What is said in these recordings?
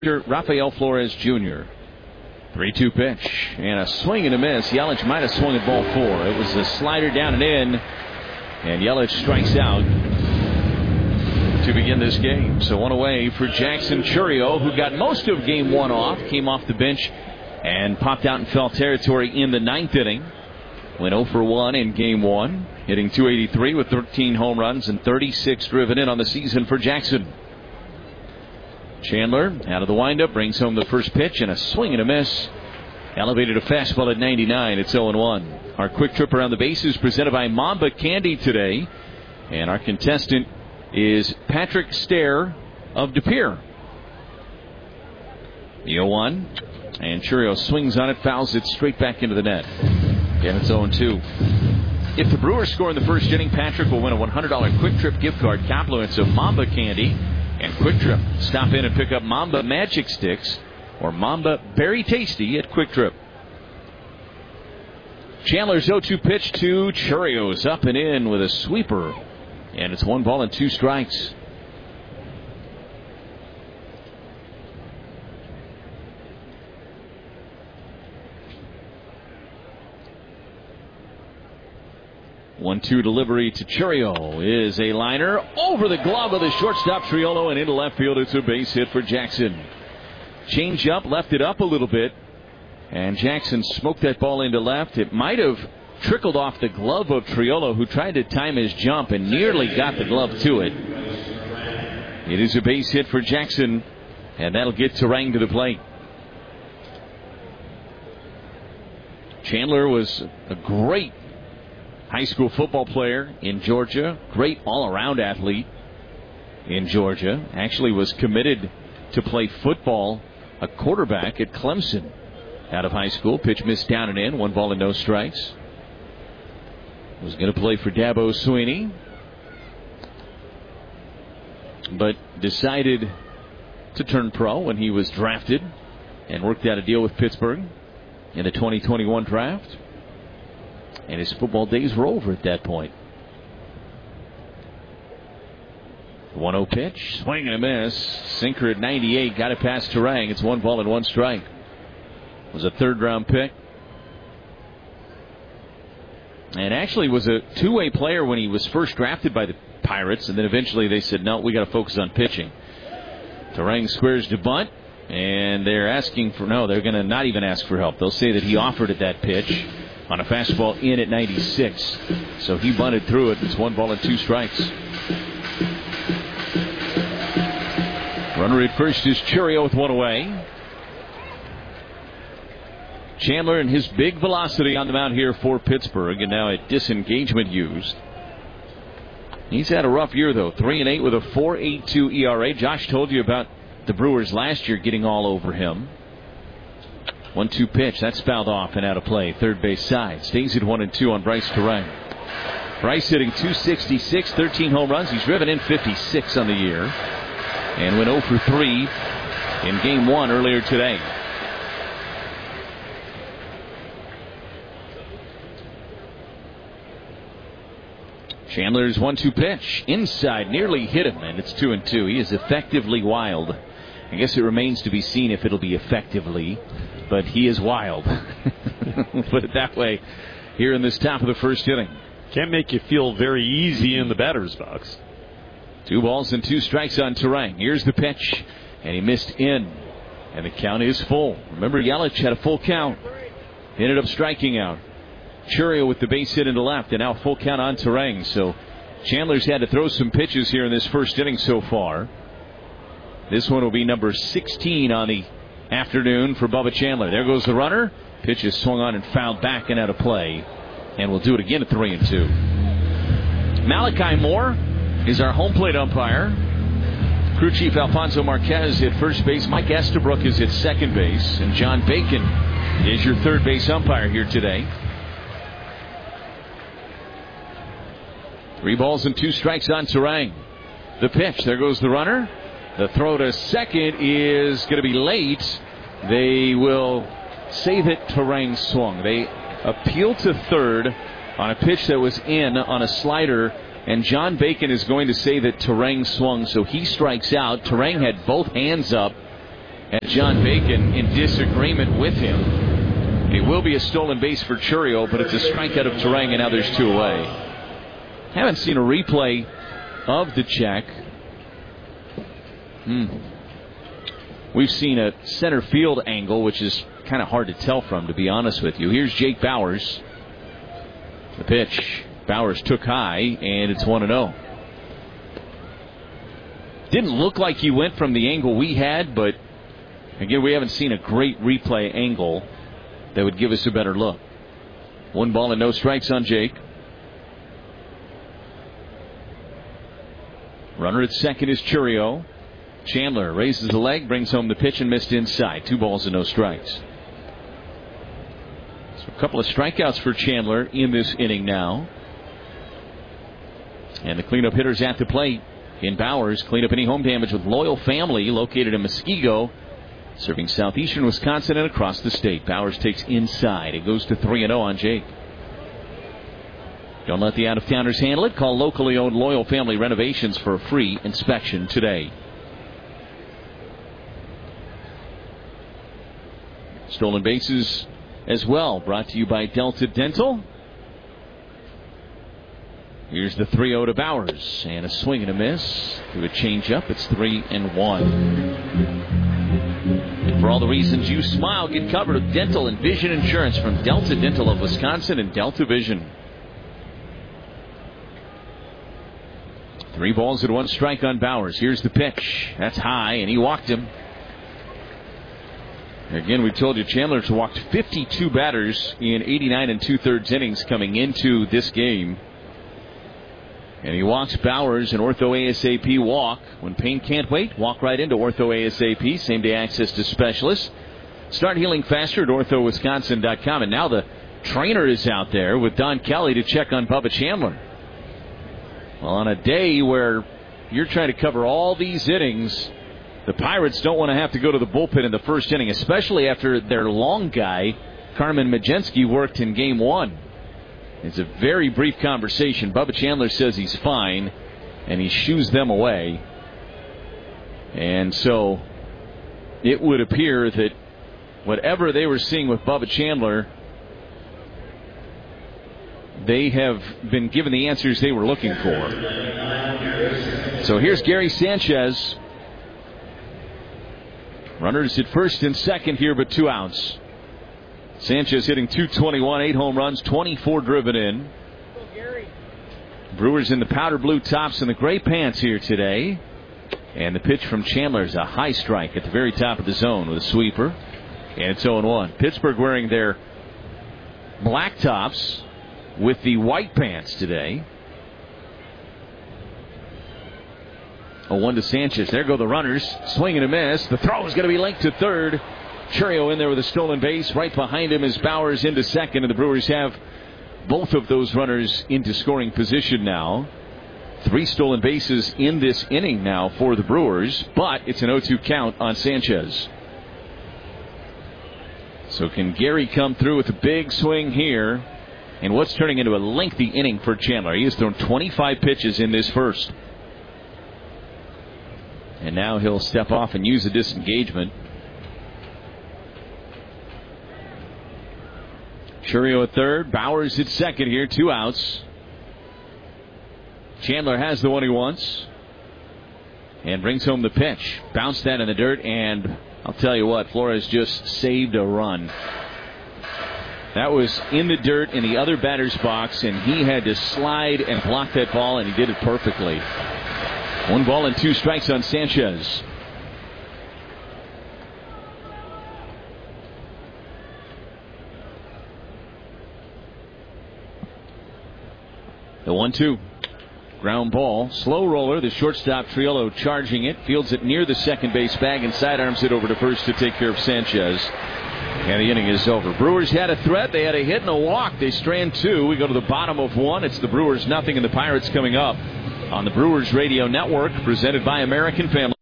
Rafael Flores Jr. 3-2 pitch and a swing and a miss. Yelich might have swung at ball 4. It was a slider down and in, and Yelich strikes out to begin this game. So one away for Jackson Chourio, who got most of game 1 off, came off the bench and popped out in foul territory in the 9th inning. Went 0 for 1 in game 1, hitting .283 with 13 home runs and 36 driven in on the season for Jackson. Chandler out of the windup, brings home the first pitch and a swing and a miss. Elevated a fastball at 99. It's 0-1. Our quick trip around the bases presented by Mamba Candy today. And our contestant is Patrick Stair of De Pere. The 0-1. And Chourio swings on it, fouls it straight back into the net. And it's 0-2. If the Brewers score in the first inning, Patrick will win a $100 quick trip gift card compliments of Mamba Candy and Quick Trip. Stop in and pick up Mamba Magic Sticks or Mamba Berry Tasty at Quick Trip. Chandler's 0-2 pitch to Chourio's up and in with a sweeper. And it's 1 ball and 2 strikes. One-two delivery to Chourio is a liner over the glove of the shortstop Triolo and into left field. It's a base hit for Jackson. Change up, left it up a little bit, and Jackson smoked that ball into left. It might have trickled off the glove of Triolo, who tried to time his jump and nearly got the glove to it. It is a base hit for Jackson, and that'll get Turang to the plate. Chandler was a great high school football player in Georgia. Great all-around athlete in Georgia. Actually was committed to play football, a quarterback at Clemson out of high school. Pitch missed down and in. 1 ball and no strikes. Was going to play for Dabo Swinney, but decided to turn pro when he was drafted and worked out a deal with Pittsburgh in the 2021 draft. And his football days were over at that point. 1-0 pitch. Swing and a miss. Sinker at 98. Got it past Turang. It's 1 ball and 1 strike. It was a 3rd round pick. And actually was a two-way player when he was first drafted by the Pirates. And then eventually they said, no, we got to focus on pitching. Turang squares to bunt. And they're asking for, no, they're going to not even ask for help. They'll say that he offered at that pitch on a fastball in at 96. So he bunted through it. It's 1 ball and 2 strikes. Runner at first is Chourio with 1 away. Chandler and his big velocity on the mound here for Pittsburgh, and now a disengagement used. He's had a rough year, though. 3-8 with a 4.82 ERA. Josh told you about the Brewers last year getting all over him. 1-2 pitch. That's fouled off and out of play. Third base side. Stays at 1-2 on Bryce Turang. Bryce hitting .266, 13 home runs. He's driven in 56 on the year. And went 0 for 3 in game 1 earlier today. Chandler's 1-2 pitch. Inside. Nearly hit him. And it's 2-2. He is effectively wild. I guess it remains to be seen if it'll be effectively. But he is wild. Put it that way here in this top of the first inning. Can't make you feel very easy in the batter's box. 2 balls and 2 strikes on Turang. Here's the pitch. And he missed in. And the count is full. Remember, Yelich had a full count. He ended up striking out. Chourio with the base hit into left. And now full count on Turang. So Chandler's had to throw some pitches here in this first inning so far. This one will be number 16 on the afternoon for Bubba Chandler. There goes the runner. Pitch is swung on and fouled back and out of play. And we'll do it again at 3-2. Malachi Moore is our home plate umpire. Crew chief Alfonso Marquez at first base. Mike Estabrook is at second base. And John Bacon is your third base umpire here today. 3 balls and 2 strikes on Turang. The pitch. There goes the runner. The throw to second is going to be late. They will say that Turang swung. They appeal to third on a pitch that was in on a slider, and John Bacon is going to say that Turang swung, so he strikes out. Turang had both hands up, at John Bacon in disagreement with him. It will be a stolen base for Chourio, but it's a strikeout of Turang, and now there's 2 away. Haven't seen a replay of the check. We've seen a center field angle, which is kind of hard to tell from, to be honest with you. Here's Jake Bauers. The pitch. Bauers took high, and it's 1-0. Didn't look like he went from the angle we had, but again, we haven't seen a great replay angle that would give us a better look. 1 ball and no strikes on Jake. Runner at second is Chourio. Chandler raises the leg, brings home the pitch, and missed inside. 2 balls and no strikes. So a couple of strikeouts for Chandler in this inning now. And the cleanup hitters at the plate in Bauers. Clean up any home damage with Loyal Family, located in Muskego, serving southeastern Wisconsin and across the state. Bauers takes inside. It goes to 3-0 on Jake. Don't let the out-of-towners handle it. Call locally owned Loyal Family Renovations for a free inspection today. Stolen bases as well, brought to you by Delta Dental. Here's the 3-0 to Bauers, and a swing and a miss to a changeup. It's 3-1. For all the reasons you smile, get covered with dental and vision insurance from Delta Dental of Wisconsin and Delta Vision. 3 balls and 1 strike on Bauers. Here's the pitch. That's high, and he walked him. Again, we told you Chandler's walked 52 batters in 89 2/3 innings coming into this game. And he walks Bauers, an Ortho ASAP walk. When pain can't wait, walk right into Ortho ASAP. Same-day access to specialists. Start healing faster at orthowisconsin.com. And now the trainer is out there with Don Kelly to check on Bubba Chandler. Well, on a day where you're trying to cover all these innings, the Pirates don't want to have to go to the bullpen in the first inning, especially after their long guy, Carmen Mlodzinski, worked in Game 1. It's a very brief conversation. Bubba Chandler says he's fine, and he shoos them away. And so it would appear that whatever they were seeing with Bubba Chandler, they have been given the answers they were looking for. So here's Gary Sanchez. Runners at first and second here, but 2 outs. Sanchez hitting .221, 8 home runs, 24 driven in. Brewers in the powder blue tops and the gray pants here today. And the pitch from Chandler is a high strike at the very top of the zone with a sweeper. And it's 0-1. Pittsburgh wearing their black tops with the white pants today. 0-1 to Sanchez. There go the runners. Swing and a miss. The throw is going to be linked to third. Chourio in there with a stolen base. Right behind him is Bauers into second. And the Brewers have both of those runners into scoring position now. 3 stolen bases in this inning now for the Brewers. But it's an 0-2 count on Sanchez. So can Gary come through with a big swing here? And what's turning into a lengthy inning for Chandler. He has thrown 25 pitches in this first. And now he'll step off and use a disengagement. Chourio at third. Bauers at second here. 2 outs. Chandler has the one he wants. And brings home the pitch. Bounced that in the dirt. And I'll tell you what, Flores just saved a run. That was in the dirt in the other batter's box. And he had to slide and block that ball. And he did it perfectly. 1 ball and 2 strikes on Sanchez. The 1-2. Ground ball. Slow roller. The shortstop Triolo charging it. Fields it near the second base bag and sidearms it over to first to take care of Sanchez. And the inning is over. Brewers had a threat. They had a hit and a walk. They strand 2. We go to the bottom of 1. It's the Brewers nothing and the Pirates coming up on the Brewers Radio Network, presented by American Family.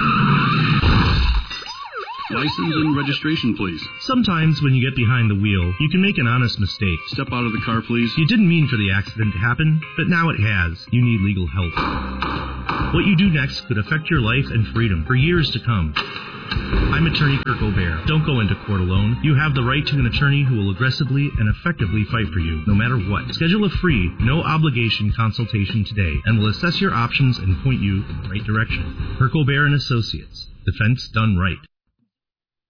License and registration, please. Sometimes when you get behind the wheel, you can make an honest mistake. Step out of the car, please. You didn't mean for the accident to happen, but now it has. You need legal help. What you do next could affect your life and freedom for years to come. I'm attorney Kirk O'Bear. Don't go into court alone. You have the right to an attorney who will aggressively and effectively fight for you, no matter what. Schedule a free, no-obligation consultation today, and will assess your options and point you in the right direction. Kirk O'Bear and Associates. Defense done right.